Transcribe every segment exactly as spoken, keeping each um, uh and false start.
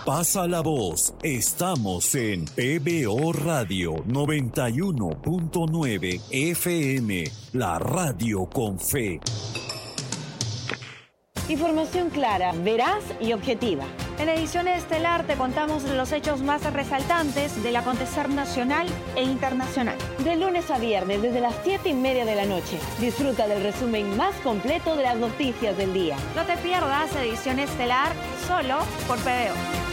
Pasa la voz. Estamos en P B O Radio noventa y uno punto nueve F M, la radio con fe. Información clara, veraz y objetiva. En edición estelar te contamos los hechos más resaltantes del acontecer nacional e internacional. De lunes a viernes, desde las siete y media de la noche. Disfruta del resumen más completo de las noticias del día. No te pierdas edición estelar solo por P B O.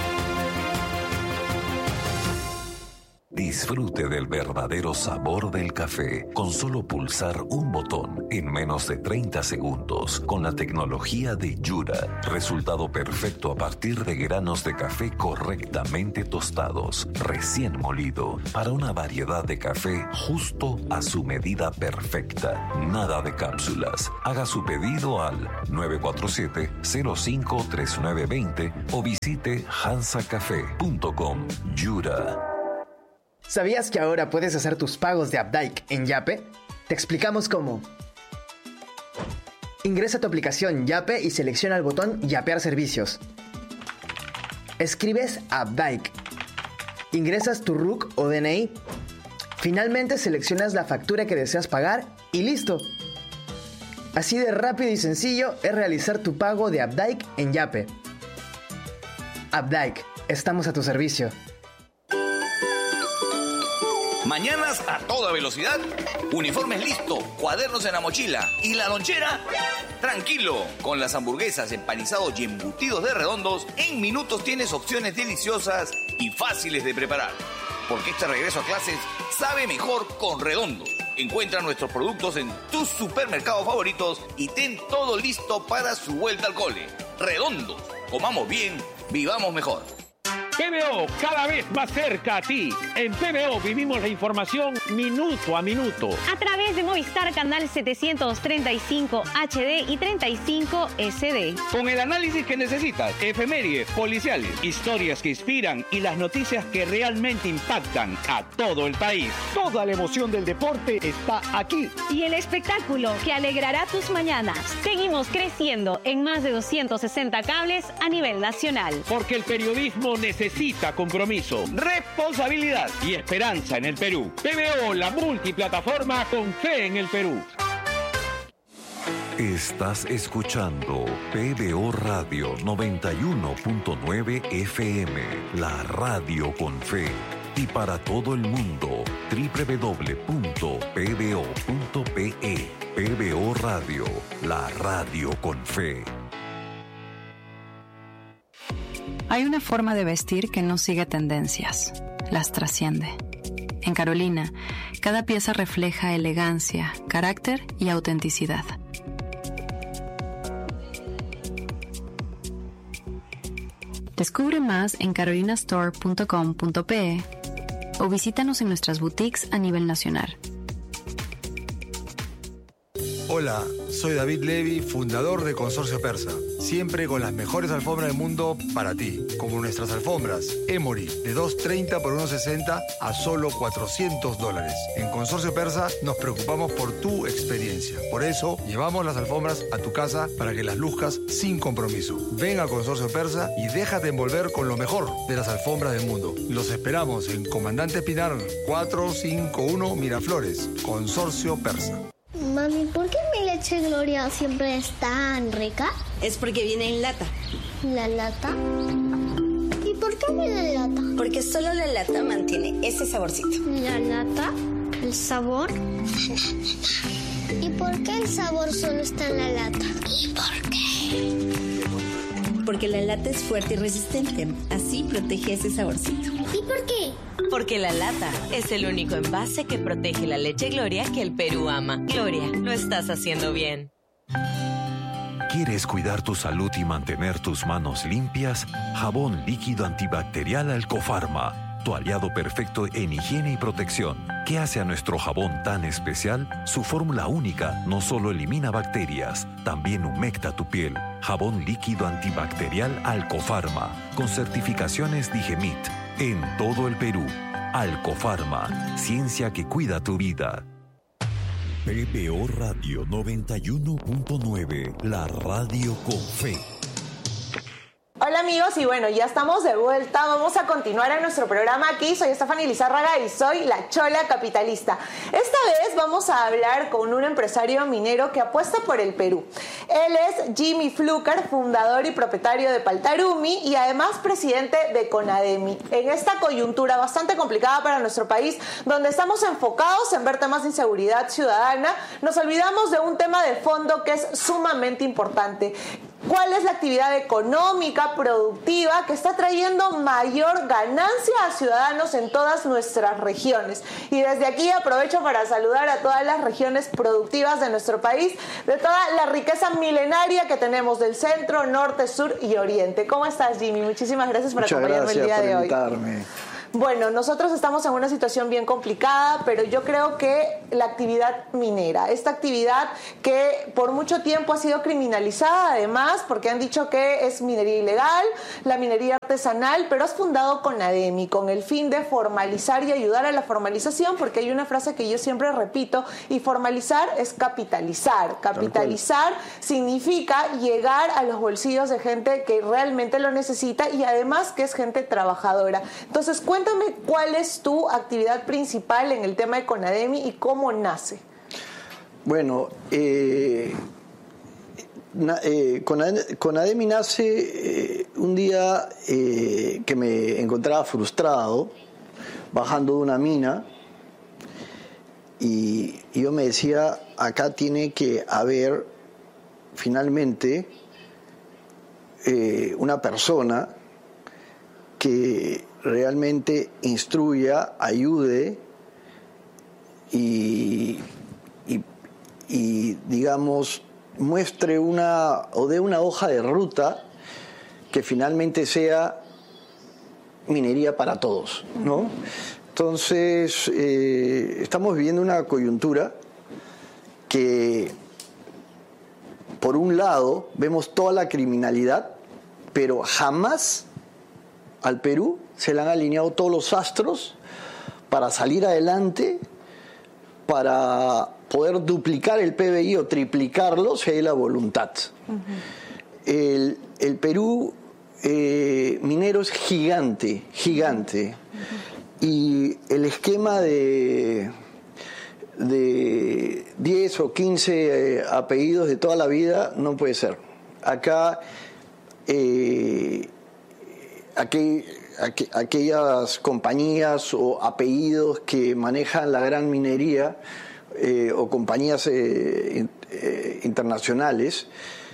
Disfrute del verdadero sabor del café con solo pulsar un botón en menos de treinta segundos con la tecnología de Yura. Resultado perfecto a partir de granos de café correctamente tostados, recién molido, para una variedad de café justo a su medida perfecta. Nada de cápsulas. Haga su pedido al nueve cuatro siete, cero cinco tres nueve dos cero o visite hansa café punto com. Yura. ¿Sabías que ahora puedes hacer tus pagos de Updike en Yape? Te explicamos cómo. Ingresa a tu aplicación Yape y selecciona el botón Yapear servicios. Escribes Updike. Ingresas tu R U C o D N I. Finalmente seleccionas la factura que deseas pagar y listo. Así de rápido y sencillo es realizar tu pago de Updike en Yape. Updike, estamos a tu servicio. Mañanas a toda velocidad, uniformes listo, cuadernos en la mochila y la lonchera. Tranquilo, con las hamburguesas, empanizados y embutidos de Redondos, en minutos tienes opciones deliciosas y fáciles de preparar. Porque este regreso a clases sabe mejor con Redondos. Encuentra nuestros productos en tus supermercados favoritos y ten todo listo para su vuelta al cole. Redondos, comamos bien, vivamos mejor. P B O, cada vez más cerca a ti. En P B O vivimos la información minuto a minuto. A través de Movistar Canal setecientos treinta y cinco H D y treinta y cinco S D. Con el análisis que necesitas, efemérides, policiales, historias que inspiran y las noticias que realmente impactan a todo el país. Toda la emoción del deporte está aquí. Y el espectáculo que alegrará tus mañanas. Seguimos creciendo en más de doscientos sesenta cables a nivel nacional. Porque el periodismo necesita Necesita compromiso, responsabilidad y esperanza en el Perú. P B O, la multiplataforma con fe en el Perú. Estás escuchando P B O Radio noventa y uno punto nueve F M, la radio con fe. Y para todo el mundo, doble u doble u doble u punto p b o punto p e. P B O Radio, la radio con fe. Hay una forma de vestir que no sigue tendencias, las trasciende. En Carolina, cada pieza refleja elegancia, carácter y autenticidad. Descubre más en carolina store punto com punto p e o visítanos en nuestras boutiques a nivel nacional. Hola, soy David Levy, fundador de Consorcio Persa. Siempre con las mejores alfombras del mundo para ti, como nuestras alfombras Emory de dos treinta por uno sesenta a solo cuatrocientos dólares. En Consorcio Persa nos preocupamos por tu experiencia. Por eso llevamos las alfombras a tu casa para que las luzcas sin compromiso. Ven a Consorcio Persa y déjate envolver con lo mejor de las alfombras del mundo. Los esperamos en Comandante Pinar cuatrocientos cincuenta y uno Miraflores. Consorcio Persa. Mami, ¿por qué mi leche Gloria siempre es tan rica? Es porque viene en lata. ¿La lata? ¿Y por qué viene en lata? Porque solo la lata mantiene ese saborcito. ¿La lata? ¿El sabor? ¿Y por qué el sabor solo está en la lata? ¿Y por qué? Porque la lata es fuerte y resistente. Así protege ese saborcito. ¿Y por qué? Porque la lata es el único envase que protege la leche Gloria que el Perú ama. Gloria, lo estás haciendo bien. ¿Quieres cuidar tu salud y mantener tus manos limpias? Jabón líquido antibacterial Alcofarma, tu aliado perfecto en higiene y protección. ¿Qué hace a nuestro jabón tan especial? Su fórmula única no solo elimina bacterias, también humecta tu piel. Jabón líquido antibacterial Alcofarma, con certificaciones Digemit. En todo el Perú, Alcofarma, ciencia que cuida tu vida. P B O Radio noventa y uno punto nueve, la radio con fe. Hola amigos, y bueno, ya estamos de vuelta. Vamos a continuar en nuestro programa aquí. Soy Estefany Lizárraga y soy la Chola Capitalista. Esta vez vamos a hablar con un empresario minero que apuesta por el Perú. Él es Jimmy Fluker, fundador y propietario de Paltarumi y además presidente de CONADEMI. En esta coyuntura bastante complicada para nuestro país, donde estamos enfocados en ver temas de inseguridad ciudadana, nos olvidamos de un tema de fondo que es sumamente importante. ¿Cuál es la actividad económica, productiva, que está trayendo mayor ganancia a ciudadanos en todas nuestras regiones? Y desde aquí aprovecho para saludar a todas las regiones productivas de nuestro país, de toda la riqueza milenaria que tenemos del centro, norte, sur y oriente. ¿Cómo estás, Jimmy? Muchísimas gracias por Muchas acompañarme el día de hoy. Muchas gracias por invitarme. Bueno, nosotros estamos en una situación bien complicada, pero yo creo que la actividad minera, esta actividad que por mucho tiempo ha sido criminalizada además, porque han dicho que es minería ilegal, la minería artesanal, pero has fundado CONADEMI con el fin de formalizar y ayudar a la formalización, porque hay una frase que yo siempre repito, y formalizar es capitalizar. Capitalizar significa llegar a los bolsillos de gente que realmente lo necesita y además que es gente trabajadora. Entonces, cuéntame Cuéntame cuál es tu actividad principal en el tema de CONADEMI y cómo nace. Bueno, eh, na, eh, CONADEMI, CONADEMI nace eh, un día eh, que me encontraba frustrado, bajando de una mina, y, y yo me decía, acá tiene que haber finalmente eh, una persona que realmente instruya, ayude y, y, y, digamos, muestre una o dé una hoja de ruta que finalmente sea minería para todos, ¿no? Entonces, eh, estamos viviendo una coyuntura que, por un lado, vemos toda la criminalidad, pero jamás al Perú se le han alineado todos los astros para salir adelante, para poder duplicar el P B I o triplicarlo si hay la voluntad. Uh-huh. el, el Perú eh, minero es gigante, gigante. Uh-huh. Y el esquema de, de diez o quince eh, apellidos de toda la vida no puede ser. Acá, eh, aquí... Aqu- aquellas compañías o apellidos que manejan la gran minería eh, o compañías eh, in- eh, internacionales,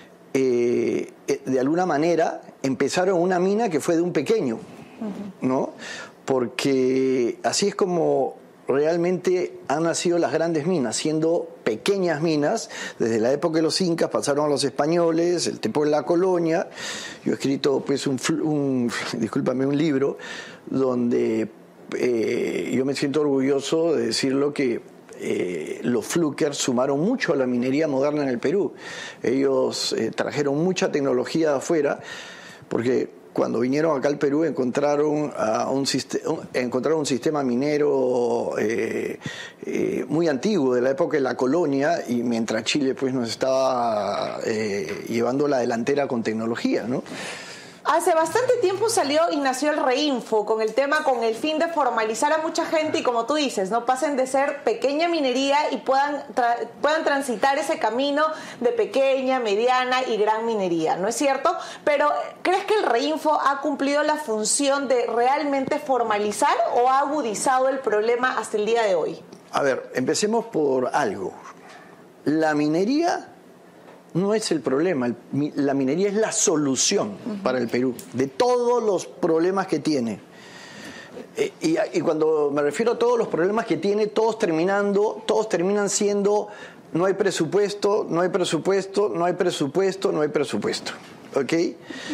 eh, eh, de alguna manera empezaron una mina que fue de un pequeño, uh-huh. ¿no? Porque así es como realmente han nacido las grandes minas, siendo pequeñas minas. Desde la época de los incas pasaron a los españoles, el tiempo de la colonia. Yo he escrito, pues, un, un discúlpame, un libro donde eh, yo me siento orgulloso de decirlo que eh, los Fluker sumaron mucho a la minería moderna en el Perú. Ellos eh, trajeron mucha tecnología de afuera, porque cuando vinieron acá al Perú encontraron, a un, un, encontraron un sistema minero eh, eh, muy antiguo, de la época de la colonia, y mientras Chile pues nos estaba eh, llevando la delantera con tecnología, ¿no? Hace bastante tiempo salió y nació el Reinfo con el tema, con el fin de formalizar a mucha gente y, como tú dices, no pasen de ser pequeña minería y puedan, tra- puedan transitar ese camino de pequeña, mediana y gran minería, ¿no es cierto? Pero ¿crees que el Reinfo ha cumplido la función de realmente formalizar o ha agudizado el problema hasta el día de hoy? A ver, empecemos por algo. La minería no es el problema, el, la minería es la solución uh-huh. para el Perú, de todos los problemas que tiene. Eh, y, y cuando me refiero a todos los problemas que tiene, todos terminando, todos terminan siendo no hay presupuesto, no hay presupuesto, no hay presupuesto, no hay presupuesto. ¿Ok? Uh-huh.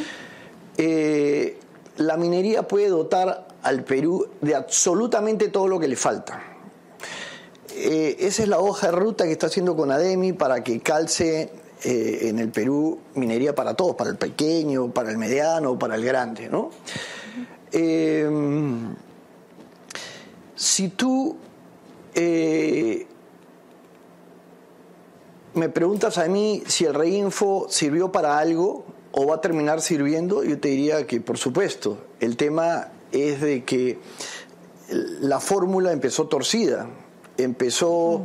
Eh, la minería puede dotar al Perú de absolutamente todo lo que le falta. Eh, esa es la hoja de ruta que está haciendo CONADEMI para que calce Eh, en el Perú minería para todos, para el pequeño, para el mediano, para el grande, ¿no? Eh, si tú eh, me preguntas a mí si el Reinfo sirvió para algo o va a terminar sirviendo? Yo te diría que por supuesto. El tema es de que la fórmula empezó torcida, empezó uh-huh.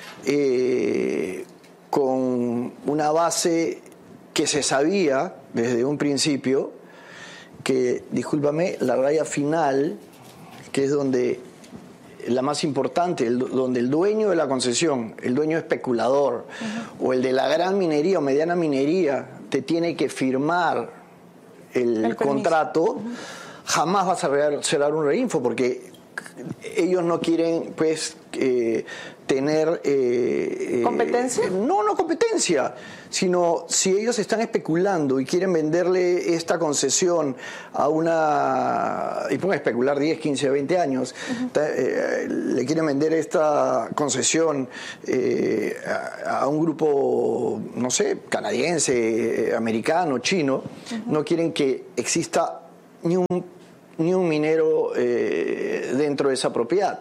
eh, con una base que se sabía desde un principio que, discúlpame, la raya final, que es donde la más importante, el, donde el dueño de la concesión, el dueño especulador uh-huh. o el de la gran minería o mediana minería te tiene que firmar el, el contrato, uh-huh. jamás vas a cerrar un reinfo porque ellos no quieren pues eh, tener eh, ¿competencia? Eh, no, no competencia, sino si ellos están especulando y quieren venderle esta concesión a una, y pueden especular diez, quince, veinte años, uh-huh. eh, le quieren vender esta concesión eh, a, a un grupo, no sé, canadiense, eh, americano, chino, uh-huh. no quieren que exista ni un ni un minero eh, dentro de esa propiedad.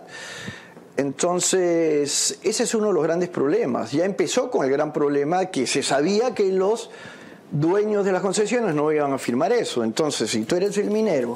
Entonces, ese es uno de los grandes problemas. Ya empezó con el gran problema que se sabía que los dueños de las concesiones no iban a firmar eso. Entonces, si tú eres el minero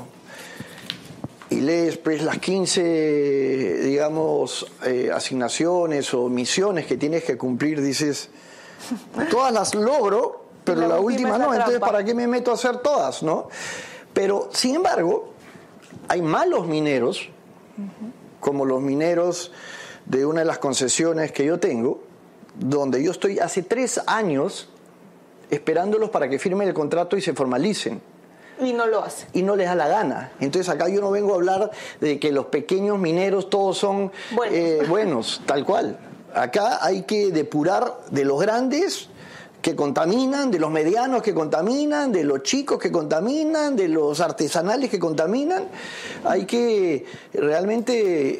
y lees pues, las quince, digamos, eh, asignaciones o misiones que tienes que cumplir, dices, todas las logro, pero la, la última, última no, entonces ¿para qué me meto a hacer todas, no? Pero, sin embargo, hay malos mineros, uh-huh. como los mineros de una de las concesiones que yo tengo, donde yo estoy hace tres años esperándolos para que firmen el contrato y se formalicen. Y no lo hacen. Y no les da la gana. Entonces acá yo no vengo a hablar de que los pequeños mineros todos son buenos, eh, buenos tal cual. Acá hay que depurar de los grandes que contaminan, de los medianos que contaminan, de los chicos que contaminan, de los artesanales que contaminan. Hay que realmente eh,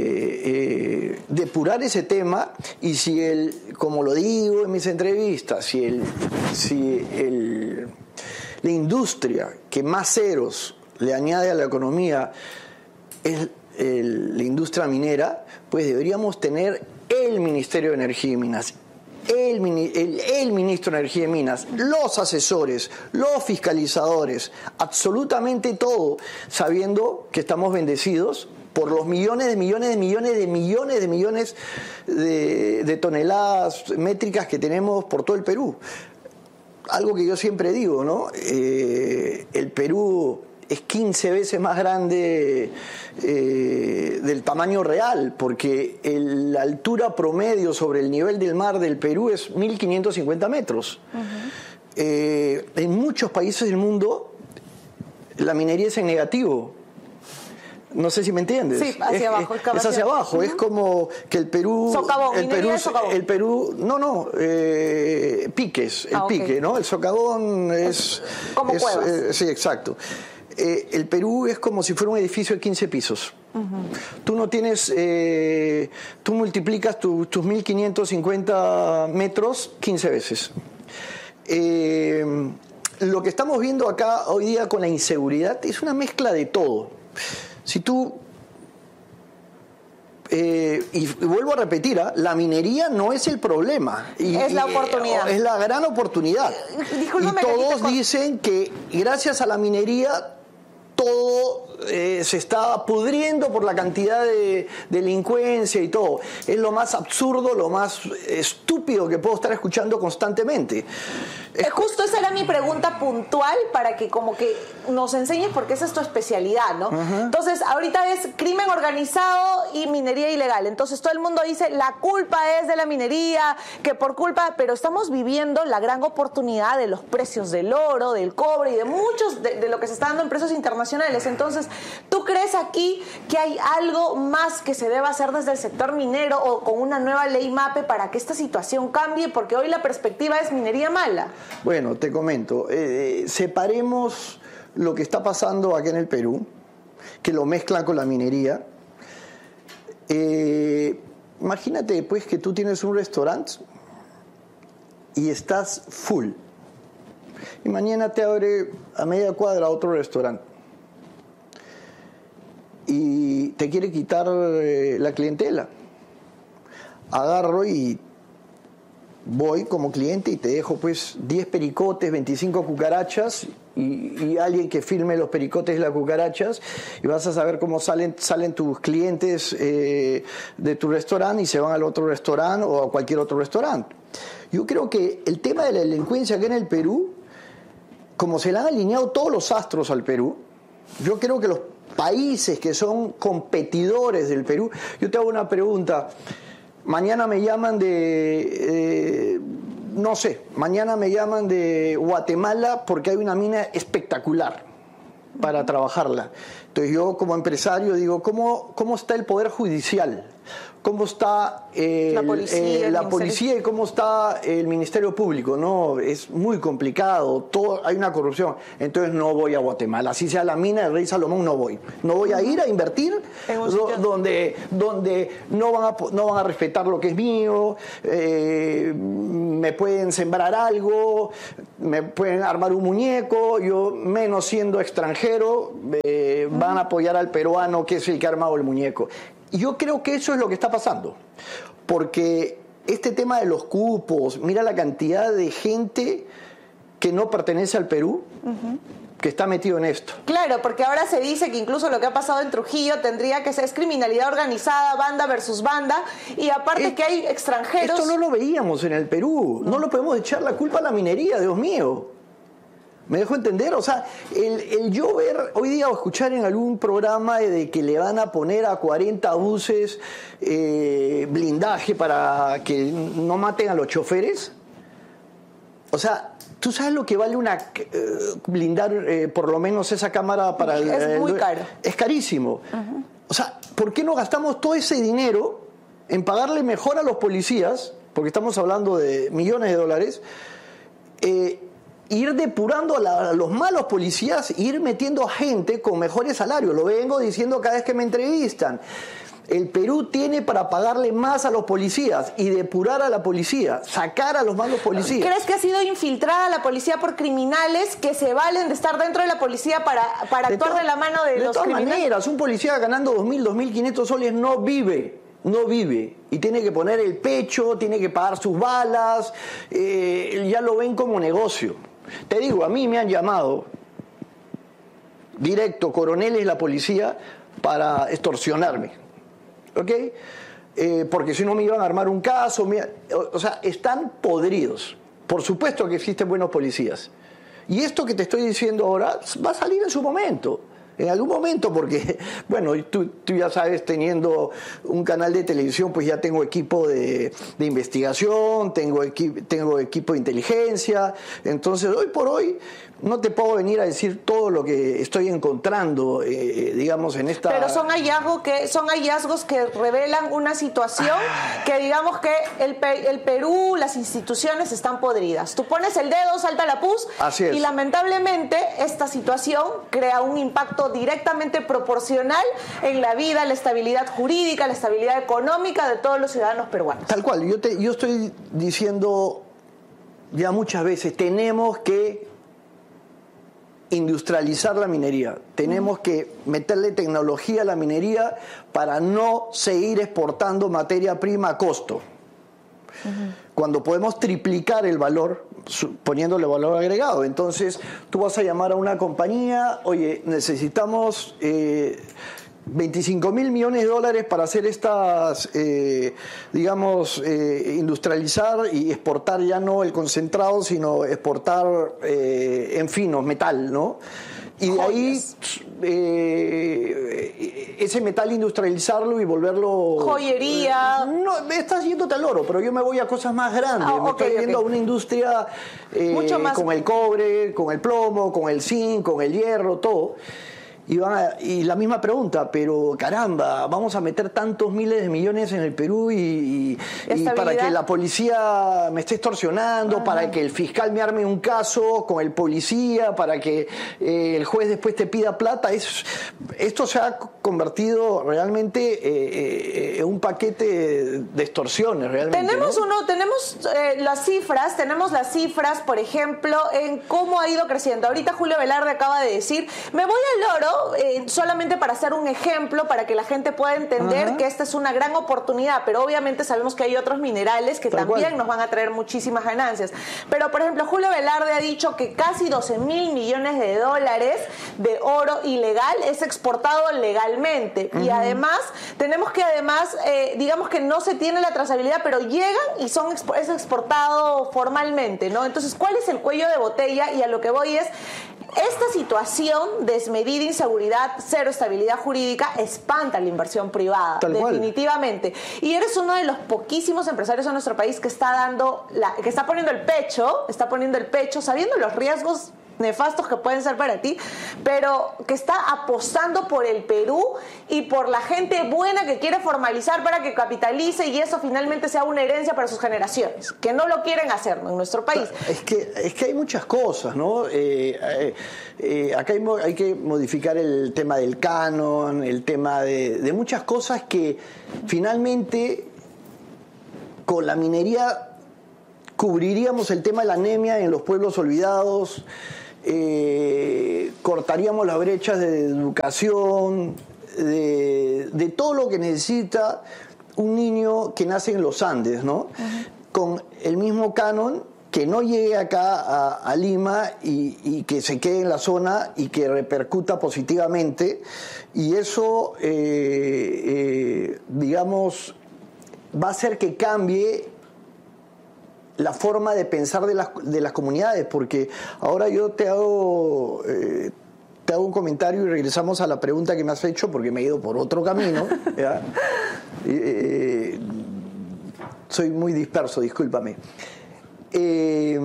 eh, depurar ese tema y si el, como lo digo en mis entrevistas, si el, si el, la industria que más ceros le añade a la economía es el, la industria minera, pues deberíamos tener el Ministerio de Energía y Minas. El, el, el ministro de Energía y Minas, los asesores, los fiscalizadores, absolutamente todo, sabiendo que estamos bendecidos por los millones de millones de millones de millones de millones de, de toneladas métricas que tenemos por todo el Perú. Algo que yo siempre digo, ¿no? Eh, el Perú es quince veces más grande eh, del tamaño real, porque el, la altura promedio sobre el nivel del mar del Perú es mil quinientos cincuenta metros. Uh-huh. Eh, en muchos países del mundo la minería es en negativo. No sé si me entiendes. Sí, hacia es, abajo. Es, es hacia abajo. Uh-huh. Es como que el Perú... Socavón, el Perú, de socavón. El Perú... No, no. Eh, piques. El ah, pique, okay. ¿no? El socavón es... Como es, cuevas. Eh, sí, exacto. Eh, el Perú es como si fuera un edificio de quince pisos. Uh-huh. Tú no tienes... Eh, tú multiplicas tu, tus mil quinientos cincuenta metros quince veces. Eh, lo que estamos viendo acá hoy día con la inseguridad es una mezcla de todo. Si tú... Eh, y vuelvo a repetir, ¿eh? La minería no es el problema. Y, es la oportunidad. Y, es la gran oportunidad. Discúlpame, y todos con... dicen que gracias a la minería todo eh, se está pudriendo por la cantidad de delincuencia y todo. Es lo más absurdo, lo más estúpido que puedo estar escuchando constantemente. Es... Justo esa era mi pregunta puntual para que como que nos enseñes porque esa es tu especialidad, ¿no? Uh-huh. Entonces, ahorita es crimen organizado y minería ilegal. Entonces, todo el mundo dice, la culpa es de la minería, que por culpa... Pero estamos viviendo la gran oportunidad de los precios del oro, del cobre y de muchos, de, de lo que se está dando en precios internacionales. Entonces, ¿tú crees aquí que hay algo más que se deba hacer desde el sector minero o con una nueva ley MAPE para que esta situación cambie? Porque hoy la perspectiva es minería mala. Bueno, te comento. Eh, separemos lo que está pasando acá en el Perú, que lo mezclan con la minería. Eh, imagínate pues que tú tienes un restaurante y estás full. Y mañana te abre a media cuadra otro restaurante. Y te quiere quitar eh, la clientela. Agarro y voy como cliente y te dejo pues diez pericotes, veinticinco cucarachas y, y alguien que filme los pericotes y las cucarachas y vas a saber cómo salen, salen tus clientes eh, de tu restaurante y se van al otro restaurante o a cualquier otro restaurante. Yo creo que el tema de la delincuencia aquí en el Perú, como se le han alineado todos los astros al Perú, yo creo que los países que son competidores del Perú, yo te hago una pregunta. Mañana me llaman de, eh, no sé, mañana me llaman de Guatemala porque hay una mina espectacular para trabajarla. Entonces yo como empresario digo, ¿cómo, cómo está el Poder Judicial? ¿Cómo está eh, la policía, eh, la policía y cómo está el Ministerio Público? No, es muy complicado, todo, hay una corrupción. Entonces no voy a Guatemala, así sea la mina del Rey Salomón, no voy. No voy a ir a invertir do, donde, donde no, van a, no van a respetar lo que es mío, eh, me pueden sembrar algo, me pueden armar un muñeco, yo menos siendo extranjero, eh, van a apoyar al peruano que es el que ha armado el muñeco. Y yo creo que eso es lo que está pasando, porque este tema de los cupos, mira la cantidad de gente que no pertenece al Perú, uh-huh. que está metido en esto. Claro, porque ahora se dice que incluso lo que ha pasado en Trujillo tendría que ser es criminalidad organizada, banda versus banda, y aparte es, que hay extranjeros... Esto no lo veíamos en el Perú, no, no lo podemos echar la culpa a la minería, Dios mío. ¿Me dejo entender? O sea, el, el yo ver hoy día o escuchar en algún programa de que le van a poner a cuarenta buses eh, blindaje para que no maten a los choferes. O sea, ¿tú sabes lo que vale una eh, blindar eh, por lo menos esa cámara para el... Es muy caro. Es carísimo. Uh-huh. O sea, ¿por qué no gastamos todo ese dinero en pagarle mejor a los policías? Porque estamos hablando de millones de dólares. Eh, ir depurando a, la, a los malos policías, ir metiendo gente con mejores salarios. Lo vengo diciendo cada vez que me entrevistan. El Perú tiene para pagarle más a los policías y depurar a la policía, sacar a los malos policías. ¿Crees que ha sido infiltrada la policía por criminales que se valen de estar dentro de la policía para, para actuar de, de la mano de, de los criminales? De todas maneras, un policía ganando dos mil, dos mil quinientos soles no vive. No vive y tiene que poner el pecho, tiene que pagar sus balas, eh, ya lo ven como negocio. Te digo, a mí me han llamado directo coroneles de la policía para extorsionarme, ¿ok? Eh, porque si no me iban a armar un caso, me, o, o sea, están podridos. Por supuesto que existen buenos policías. Y esto que te estoy diciendo ahora va a salir en su momento. En algún momento, porque, bueno, tú, tú ya sabes, teniendo un canal de televisión, pues ya tengo equipo de, de investigación, tengo, equi, tengo equipo de inteligencia, entonces hoy por hoy no te puedo venir a decir todo lo que estoy encontrando, eh, digamos, en esta... Pero son hallazgos que, son hallazgos que revelan una situación ah. que digamos que el, el Perú, las instituciones están podridas. Tú pones el dedo, salta la pus, Así es. Y lamentablemente esta situación crea un impacto directamente proporcional en la vida, la estabilidad jurídica, la estabilidad económica de todos los ciudadanos peruanos. Tal cual, yo, te, yo estoy diciendo ya muchas veces, tenemos que industrializar la minería, tenemos que meterle tecnología a la minería para no seguir exportando materia prima a costo. Uh-huh. Cuando podemos triplicar el valor, poniéndole valor agregado. Entonces, tú vas a llamar a una compañía, oye, necesitamos eh, veinticinco mil millones de dólares para hacer estas, eh, digamos, eh, industrializar y exportar ya no el concentrado, sino exportar eh, en finos, metal, ¿no? Y de ahí eh, ese metal industrializarlo y volverlo... Joyería. No, estás yéndote al oro, pero yo me voy a cosas más grandes. Ah, me okay, estoy yendo okay. a una industria eh, Mucho más... con el cobre, con el plomo, con el zinc, con el hierro, todo. Y, van a, y la misma pregunta, pero caramba, vamos a meter tantos miles de millones en el Perú y, y, y para que la policía me esté extorsionando, Ajá. para que el fiscal me arme un caso con el policía, para que eh, el juez después te pida plata. Es, esto se ha convertido realmente eh, eh, en un paquete de extorsiones, realmente. Tenemos ¿no? uno, tenemos eh, las cifras, tenemos las cifras, por ejemplo, en cómo ha ido creciendo. Ahorita Julio Velarde acaba de decir, me voy al oro eh, solamente para hacer un ejemplo, para que la gente pueda entender Ajá. que esta es una gran oportunidad, pero obviamente sabemos que hay otros minerales que Tal también cual. nos van a traer muchísimas ganancias. Pero, por ejemplo, Julio Velarde ha dicho que casi doce mil millones de dólares de oro ilegal es exportado legalmente. Uh-huh. Y además, tenemos que además, eh, digamos que no se tiene la trazabilidad, pero llegan y son es exportado formalmente, ¿no? Entonces, ¿cuál es el cuello de botella? Y a lo que voy es, esta situación, desmedida inseguridad, cero estabilidad jurídica, espanta la inversión privada, Tal definitivamente. Cual. Y eres uno de los poquísimos empresarios en nuestro país que está dando, la, que está poniendo el pecho, está poniendo el pecho, sabiendo los riesgos nefastos que pueden ser para ti, pero que está apostando por el Perú y por la gente buena que quiere formalizar para que capitalice y eso finalmente sea una herencia para sus generaciones, que no lo quieren hacer en nuestro país. Es que, es que hay muchas cosas, ¿no? Eh, eh, eh, acá hay, hay que modificar el tema del canon, el tema de, de muchas cosas que finalmente con la minería cubriríamos el tema de la anemia en los pueblos olvidados. Eh, cortaríamos las brechas de educación, de, de todo lo que necesita un niño que nace en los Andes, ¿no? Uh-huh. Con el mismo canon, que no llegue acá a, a Lima y, y que se quede en la zona y que repercuta positivamente. Y eso, eh, eh, digamos, va a hacer que cambie la forma de pensar de las, de las comunidades, porque ahora yo te hago, eh, te hago un comentario y regresamos a la pregunta que me has hecho, porque me he ido por otro camino. ¿Ya? Eh, soy muy disperso, discúlpame. Eh,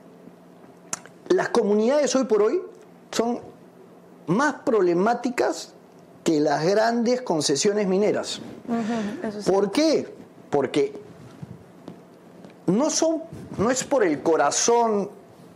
las comunidades hoy por hoy son más problemáticas que las grandes concesiones mineras. Uh-huh, eso sí. ¿Por qué? Porque No, son, no es por el corazón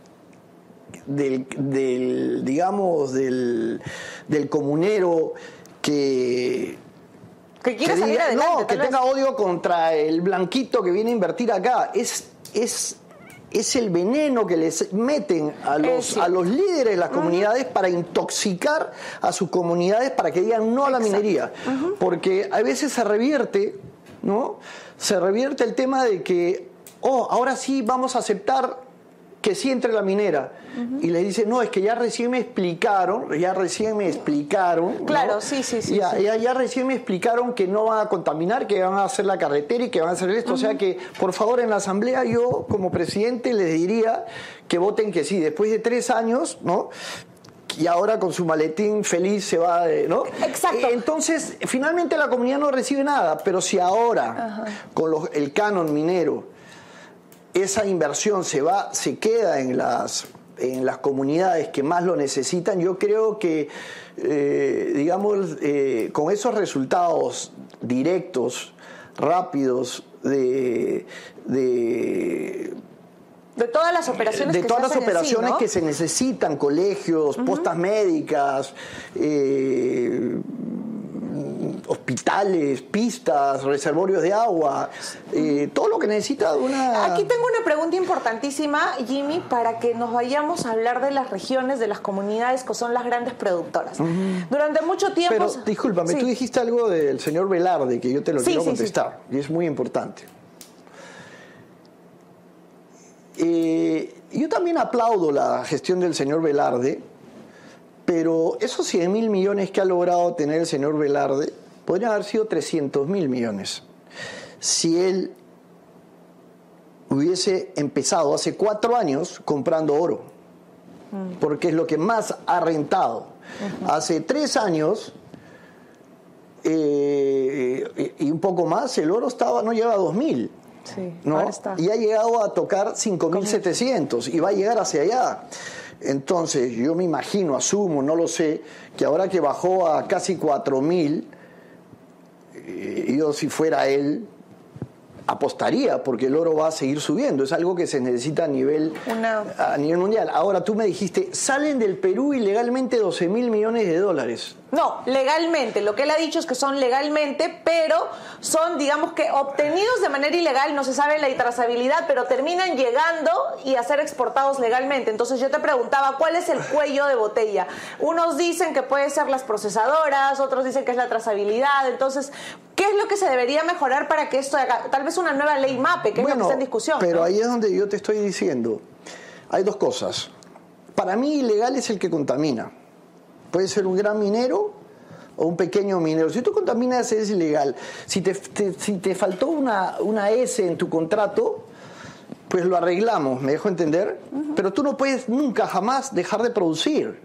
del, del digamos, del, del comunero que, que quiere que salir diga, adelante, no, que vez. tenga odio contra el blanquito que viene a invertir acá. Es, es, es el veneno que les meten a los, a los líderes de las comunidades uh-huh. para intoxicar a sus comunidades para que digan no a la Exacto. minería. Uh-huh. Porque a veces se revierte, ¿no? Se revierte el tema de que oh, ahora sí vamos a aceptar que sí entre la minera. Uh-huh. Y le dice, no, es que ya recién me explicaron, ya recién me explicaron. Claro, ¿no? sí, sí, sí. Ya, sí. Ya, ya recién me explicaron que no van a contaminar, que van a hacer la carretera y que van a hacer esto. Uh-huh. O sea que, por favor, en la asamblea yo, como presidente, les diría que voten que sí. Después de tres años, ¿no? Y ahora con su maletín feliz se va, de, ¿no? Exacto. Entonces, finalmente la comunidad no recibe nada. Pero si ahora, uh-huh. con los, el canon minero, esa inversión se va, se queda en las, en las comunidades que más lo necesitan, yo creo que, eh, digamos, eh, con esos resultados directos, rápidos, de... de De todas las operaciones, de que, todas se las operaciones sí, ¿no? que se necesitan, colegios, uh-huh. postas médicas, eh, hospitales, pistas, reservorios de agua, eh, todo lo que necesita una... Aquí tengo una pregunta importantísima, Jimmy, para que nos vayamos a hablar de las regiones, de las comunidades que son las grandes productoras. Uh-huh. Durante mucho tiempo... Pero, discúlpame, sí. tú dijiste algo del señor Velarde, que yo te lo sí, quiero sí, contestar, sí. y es muy importante. Eh, yo también aplaudo la gestión del señor Velarde, pero esos cien mil millones que ha logrado tener el señor Velarde podrían haber sido trescientos mil millones si él hubiese empezado hace cuatro años comprando oro, mm. porque es lo que más ha rentado. Uh-huh. Hace tres años eh, y un poco más el oro estaba no llegaba a dos mil. Sí, ¿no? ahora está. Y ha llegado a tocar cinco mil setecientos y va a llegar hacia allá. Entonces, yo me imagino, asumo, no lo sé, que ahora que bajó a casi cuatro mil, eh, yo si fuera él, apostaría porque el oro va a seguir subiendo. Es algo que se necesita a nivel, Una... a nivel mundial. Ahora, tú me dijiste, salen del Perú ilegalmente doce mil millones de dólares. No, legalmente. Lo que él ha dicho es que son legalmente, pero son, digamos que, obtenidos de manera ilegal, no se sabe la trazabilidad, pero terminan llegando y a ser exportados legalmente. Entonces yo te preguntaba, ¿cuál es el cuello de botella? Unos dicen que puede ser las procesadoras, otros dicen que es la trazabilidad. Entonces, ¿qué es lo que se debería mejorar para que esto haga? Tal vez una nueva ley MAPE, que bueno, es lo que está en discusión. Pero ¿no? ahí es donde yo te estoy diciendo, hay dos cosas. Para mí, ilegal es el que contamina. Puede ser un gran minero o un pequeño minero. Si tú contaminas, es ilegal. Si te, te, si te faltó una, una S en tu contrato, pues lo arreglamos, ¿me dejo entender? Uh-huh. Pero tú no puedes nunca, jamás dejar de producir.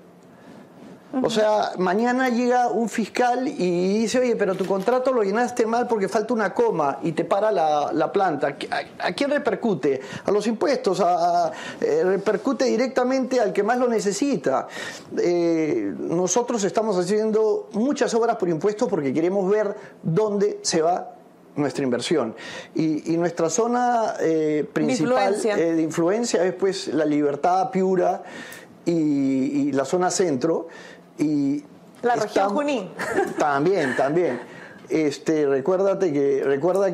O sea, mañana llega un fiscal y dice, oye, pero tu contrato lo llenaste mal porque falta una coma y te para la, la planta. ¿A, a quién repercute? A los impuestos, a, a, eh, repercute directamente al que más lo necesita. Eh, nosotros estamos haciendo muchas obras por impuestos porque queremos ver dónde se va nuestra inversión. Y, y nuestra zona eh, principal de influencia. Eh, de influencia es pues la Libertad, Piura y, y la zona centro. Y la región Junín. También, también. Este, recuérdate que, recuerda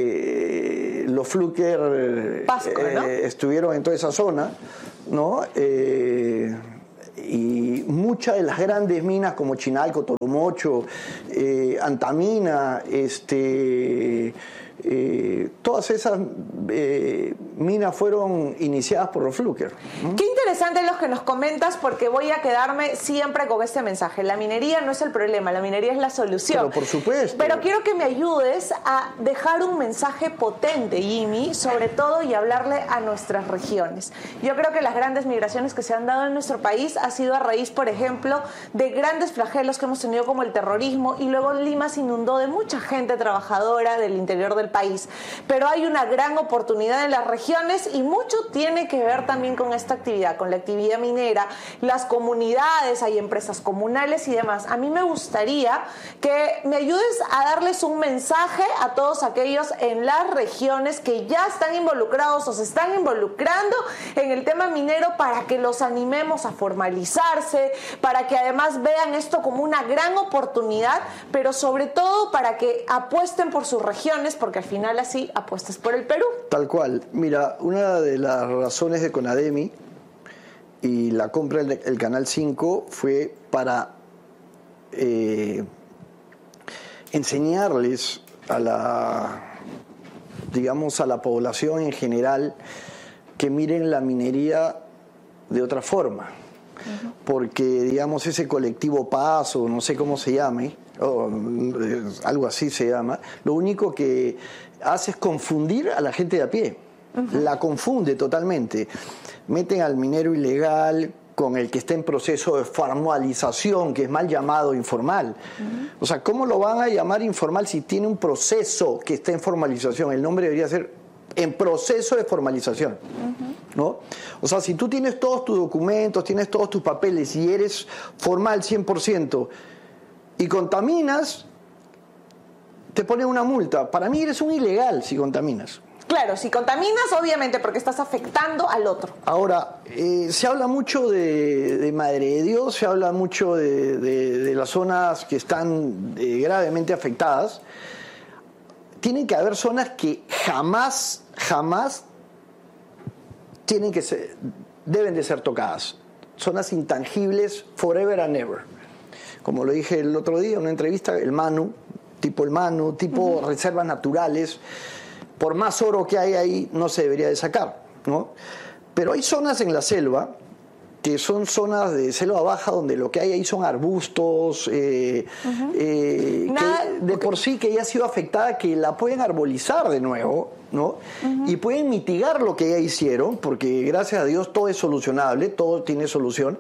que los Fluker Pasco, eh, ¿no? estuvieron en toda esa zona, ¿no? Eh, y muchas de las grandes minas como Chinalco, Toromocho, eh, Antamina, este, eh, todas esas eh, minas fueron iniciadas por los Fluker. ¿Mm? Qué interesante los que nos comentas, porque voy a quedarme siempre con este mensaje. La minería no es el problema, la minería es la solución. Pero por supuesto. Pero quiero que me ayudes a dejar un mensaje potente, Jimmy, sobre todo, y hablarle a nuestras regiones. Yo creo que las grandes migraciones que se han dado en nuestro país ha sido a raíz, por ejemplo, de grandes flagelos que hemos tenido como el terrorismo, y luego Lima se inundó de mucha gente trabajadora del interior del país. Pero hay una gran oportunidad en las regiones y mucho tiene que ver también con esta actividad, con la actividad minera, las comunidades, hay empresas comunales y demás. A mí me gustaría que me ayudes a darles un mensaje a todos aquellos en las regiones que ya están involucrados o se están involucrando en el tema minero, para que los animemos a formalizarse, para que además vean esto como una gran oportunidad, pero sobre todo para que apuesten por sus regiones, porque al final así apuestas por el Perú. Tal cual. Mira, una de las razones de Conademi y la compra del el Canal cinco fue para eh, enseñarles a la, digamos, a la población en general que miren la minería de otra forma. Uh-huh. Porque, digamos, ese colectivo Paz, o no sé cómo se llame, o algo así se llama, lo único que hace es confundir a la gente de a pie. Uh-huh. La confunde totalmente. Meten al minero ilegal con el que está en proceso de formalización, que es mal llamado informal. Uh-huh. O sea, ¿cómo lo van a llamar informal si tiene un proceso que está en formalización? El nombre debería ser en proceso de formalización. Uh-huh. ¿No? O sea, si tú tienes todos tus documentos, tienes todos tus papeles y eres formal cien por ciento y contaminas, te ponen una multa. Para mí eres un ilegal si contaminas. Claro, si contaminas, obviamente, porque estás afectando al otro. Ahora, eh, se habla mucho de, de Madre de Dios, se habla mucho de, de, de las zonas que están eh, gravemente afectadas. Tienen que haber zonas que jamás, jamás tienen que ser, deben de ser tocadas. Zonas intangibles, forever and ever. Como lo dije el otro día en una entrevista, el Manu, tipo el Manu, tipo uh-huh. reservas naturales. Por más oro que hay ahí, no se debería de sacar, ¿no? Pero hay zonas en la selva que son zonas de selva baja donde lo que hay ahí son arbustos, eh, uh-huh. eh, que de por sí que ya ha sido afectada, que la pueden arbolizar de nuevo, ¿no? Uh-huh. Y pueden mitigar lo que ya hicieron, porque gracias a Dios todo es solucionable, todo tiene solución.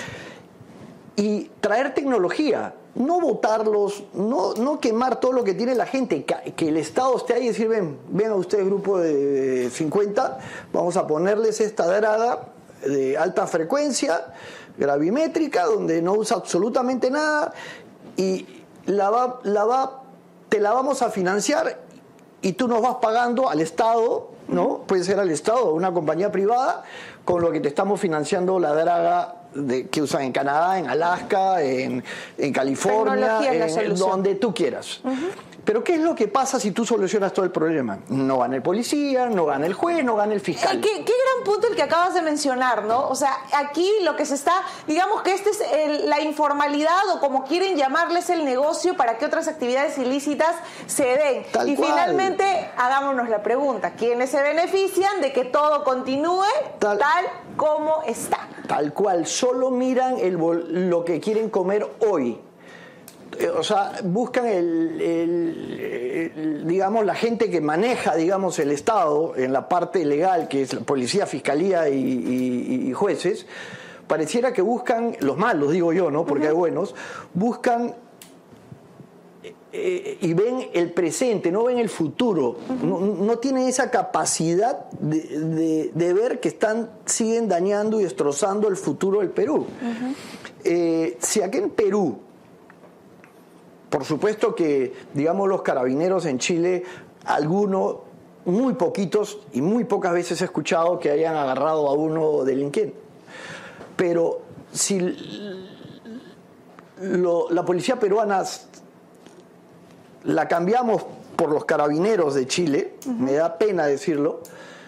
Y traer tecnología, no botarlos, no, no quemar todo lo que tiene la gente, que, que el Estado esté ahí y decir, ven, ven a ustedes grupo de cincuenta, vamos a ponerles esta grada de alta frecuencia, gravimétrica, donde no usa absolutamente nada, y la va, la va, te la vamos a financiar y tú nos vas pagando al Estado, ¿no? Puede ser al Estado o una compañía privada, con lo que te estamos financiando la draga de, que usan en Canadá, en Alaska, en, en California, en, donde tú quieras. Uh-huh. Pero ¿qué es lo que pasa si tú solucionas todo el problema? No gana el policía, no gana el juez, no gana el fiscal. ¿Qué, qué gran punto el que acabas de mencionar, ¿no? O sea, aquí lo que se está, digamos que este es el, la informalidad, o como quieren llamarles, el negocio para que otras actividades ilícitas se den. Tal y cual. Finalmente, hagámonos la pregunta, ¿quiénes se benefician de que todo continúe tal, tal como está? Tal cual, solo miran el, lo que quieren comer hoy. O sea, buscan el, el, el, digamos, la gente que maneja, digamos, el Estado en la parte legal, que es la policía, fiscalía y, y, y jueces. Pareciera que buscan, los malos digo yo, ¿no? Porque uh-huh. hay buenos, buscan eh, y ven el presente, no ven el futuro. Uh-huh. No, no tienen esa capacidad de, de, de ver que están, siguen dañando y destrozando el futuro del Perú. Uh-huh. Eh, si aquí en Perú, por supuesto que, digamos, los carabineros en Chile, algunos, muy poquitos y muy pocas veces he escuchado que hayan agarrado a uno delincuente. Pero si lo, la policía peruana la cambiamos por los carabineros de Chile, uh-huh. me da pena decirlo,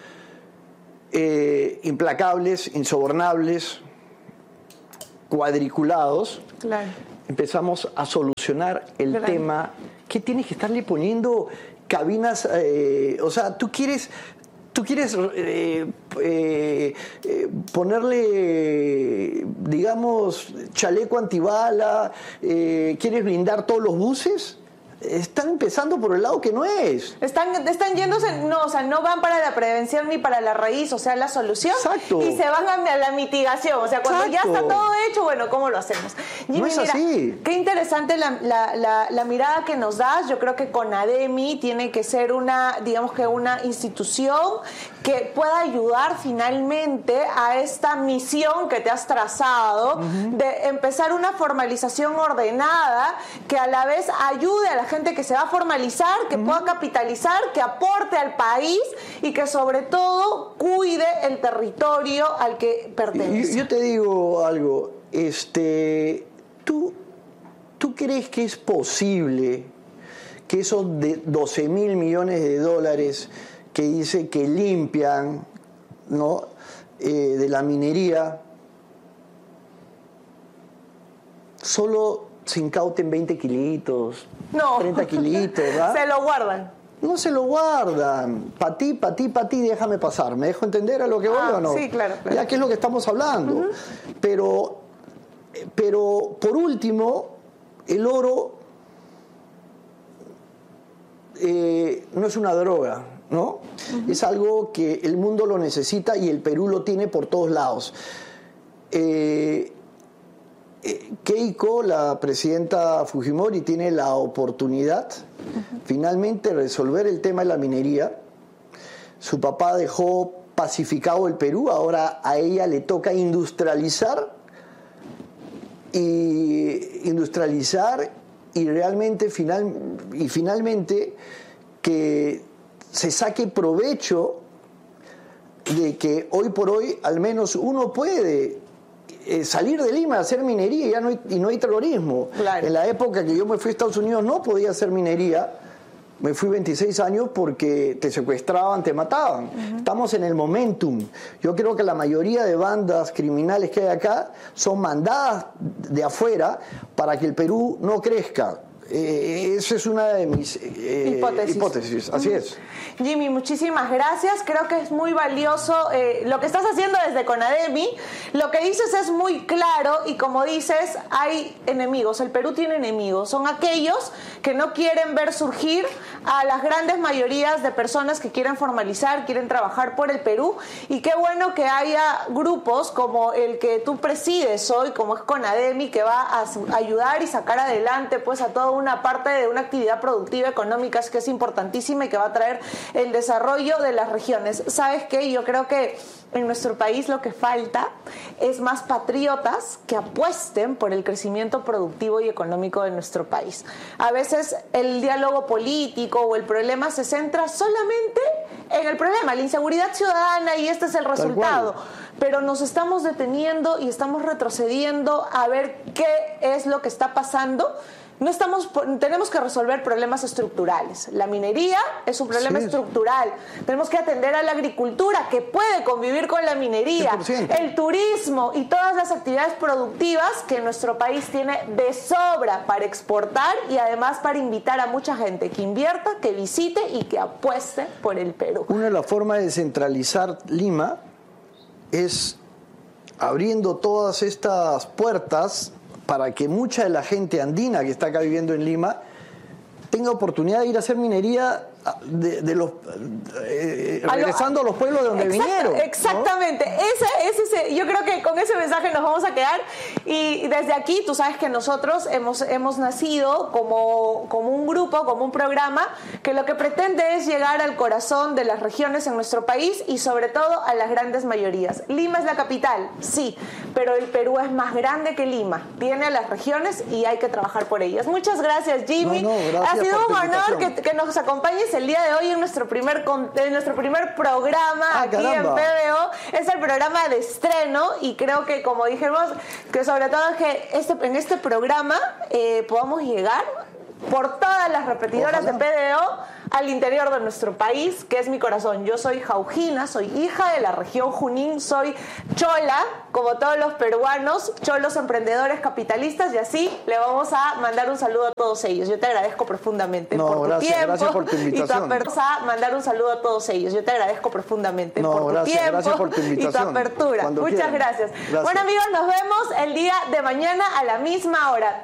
eh, implacables, insobornables, cuadriculados, claro. empezamos a solucionar el claro. tema. ¿Qué tienes que estarle poniendo cabinas? Eh, o sea, tú quieres... Tú quieres eh, eh, eh, ponerle, digamos, chaleco antibala, eh, quieres blindar todos los buses. Están empezando por el lado que no es. Están, están yéndose, no, o sea, no van para la prevención ni para la raíz, o sea, la solución. Exacto. Y se van a la mitigación. O sea, cuando Exacto. ya está todo hecho, bueno, ¿cómo lo hacemos? Jimmy, no es mira, así. Qué interesante la, la, la, la mirada que nos das. Yo creo que CONADEMI tiene que ser una, digamos que una institución que pueda ayudar finalmente a esta misión que te has trazado, uh-huh. de empezar una formalización ordenada que a la vez ayude a la gente que se va a formalizar, que uh-huh. pueda capitalizar, que aporte al país y que sobre todo cuide el territorio al que pertenece. Yo, yo te digo algo, este, ¿tú, ¿tú crees que es posible que esos de doce mil millones de dólares que dice que limpian, ¿no? eh, de la minería, solo se incauten veinte kilitos, no. treinta kilitos, ¿verdad? Se lo guardan. No se lo guardan. Para ti, para ti, para ti, déjame pasar. ¿Me dejo entender a lo que voy ah, o no? Sí, claro, claro. Ya que es lo que estamos hablando. Uh-huh. Pero, pero, por último, el oro eh, no es una droga, ¿no? Uh-huh. Es algo que el mundo lo necesita y el Perú lo tiene por todos lados. Eh, eh, Keiko, la presidenta Fujimori, tiene la oportunidad uh-huh. finalmente de resolver el tema de la minería. Su papá dejó pacificado el Perú, ahora a ella le toca industrializar y industrializar y realmente final, y finalmente que se saque provecho de que hoy por hoy al menos uno puede eh, salir de Lima a hacer minería y, ya no hay, y no hay terrorismo. Claro. En la época que yo me fui a Estados Unidos no podía hacer minería. Me fui veintiséis años porque te secuestraban, te mataban. Uh-huh. Estamos en el momentum. Yo creo que la mayoría de bandas criminales que hay acá son mandadas de afuera para que el Perú no crezca. Eh, esa es una de mis eh, hipótesis. hipótesis. Así uh-huh. es. Jimmy, muchísimas gracias. Creo que es muy valioso eh, lo que estás haciendo desde CONADEMI. Lo que dices es muy claro y como dices, hay enemigos. El Perú tiene enemigos. Son aquellos que no quieren ver surgir a las grandes mayorías de personas que quieren formalizar, quieren trabajar por el Perú. Y qué bueno que haya grupos como el que tú presides hoy, como es CONADEMI, que va a ayudar y sacar adelante pues a toda una parte de una actividad productiva económica que es importantísima y que va a traer el desarrollo de las regiones. ¿Sabes qué? Yo creo que en nuestro país lo que falta es más patriotas que apuesten por el crecimiento productivo y económico de nuestro país. A veces el diálogo político o el problema se centra solamente en el problema, la inseguridad ciudadana, y este es el resultado. Pero nos estamos deteniendo y estamos retrocediendo a ver qué es lo que está pasando. No estamos, tenemos que resolver problemas estructurales. La minería es un problema sí. estructural. Tenemos que atender a la agricultura, que puede convivir con la minería, cien por ciento. El turismo y todas las actividades productivas que nuestro país tiene de sobra para exportar y además para invitar a mucha gente que invierta, que visite y que apueste por el Perú. Una de las formas de centralizar Lima es abriendo todas estas puertas para que mucha de la gente andina que está acá viviendo en Lima tenga oportunidad de ir a hacer minería de, de los eh, regresando a, lo, a los pueblos de donde exacto, vinieron. Exactamente, ¿no? ese, ese, yo creo que con ese mensaje nos vamos a quedar, y desde aquí tú sabes que nosotros hemos, hemos nacido como, como un grupo, como un programa que lo que pretende es llegar al corazón de las regiones en nuestro país y sobre todo a las grandes mayorías. Lima es la capital, sí, pero el Perú es más grande que Lima, tiene a las regiones y hay que trabajar por ellas. Muchas gracias, Jimmy. No, no, gracias ha sido un honor que, que nos acompañes el día de hoy en nuestro primer, en nuestro primer programa ah, aquí caramba. en P B O. Es el programa de estreno y creo que, como dijimos, que sobre todo que este, en este programa eh, podamos llegar por todas las repetidoras Ojalá. de P B O al interior de nuestro país, que es mi corazón. Yo soy Jaujina, soy hija de la región Junín, soy chola, como todos los peruanos, cholos emprendedores capitalistas, y así le vamos a mandar un saludo a todos ellos. Yo te agradezco profundamente no, por tu gracias, tiempo. Gracias por tu invitación. Y tu apertura. A mandar un saludo a todos ellos. Yo te agradezco profundamente no, por tu gracias, tiempo gracias por tu invitación. y tu apertura. Cuando Muchas quieran. gracias. gracias. Bueno, amigos, nos vemos el día de mañana a la misma hora.